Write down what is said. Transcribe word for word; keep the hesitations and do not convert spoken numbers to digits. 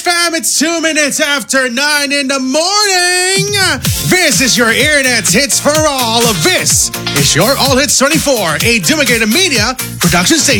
fam, it's two minutes after nine in the morning. This is your Internet's hits for all. This is your All Hits twenty-four, a Dumigated Media production station.